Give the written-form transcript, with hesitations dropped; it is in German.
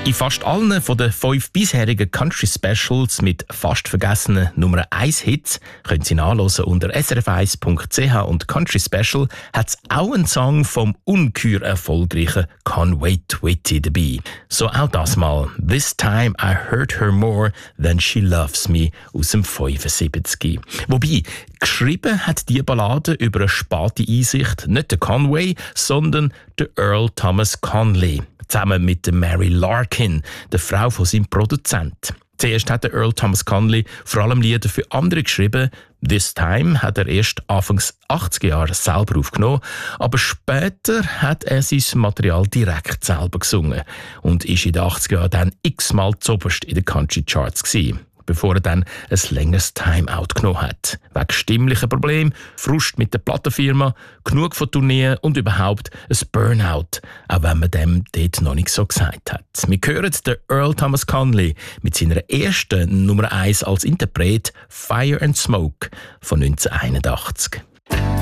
In fast allen von den 5 bisherigen Country Specials mit fast vergessenen Nummer 1 Hits können Sie nachhören unter srf1.ch und Country Special hat es auch einen Song vom ungeheuer erfolgreichen Conway Twitty dabei. So auch das mal. This time I hurt her more than she loves me aus dem 75. Wobei, geschrieben hat die Ballade über eine späte Einsicht nicht der Conway, sondern der Earl Thomas Conley. Zusammen mit der Mary Larkin, der Frau von seinem Produzent. Zuerst hat der Earl Thomas Conley vor allem Lieder für andere geschrieben. This Time hat er erst Anfangs 80er Jahre selber aufgenommen, aber später hat er sein Material direkt selber gesungen und ist in den 80er Jahren dann x-mal zuoberst in den Country Charts gewesen, bevor er dann ein längeres Timeout genommen hat. Wegen stimmlichen Problemen, Frust mit der Plattenfirma, genug von Tourneen und überhaupt ein Burnout, auch wenn man dem dort noch nicht so gesagt hat. Wir hören den Earl Thomas Conley mit seiner ersten Nummer 1 als Interpret Fire and Smoke von 1981.